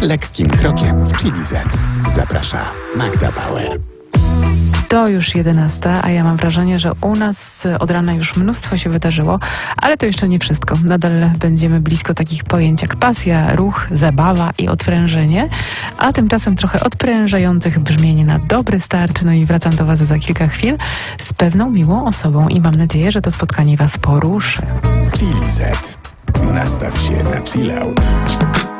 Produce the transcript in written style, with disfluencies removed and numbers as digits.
Lekkim krokiem w Chili Z. Zaprasza Magda Bauer. To już 11, a ja mam wrażenie, że u nas od rana już mnóstwo się wydarzyło, ale to jeszcze nie wszystko. Nadal będziemy blisko takich pojęć jak pasja, ruch, zabawa i odprężenie, a tymczasem trochę odprężających brzmień na dobry start. No i wracam do Was za kilka chwil z pewną miłą osobą i mam nadzieję, że to spotkanie Was poruszy. Chili Z. Nastaw się na chill out.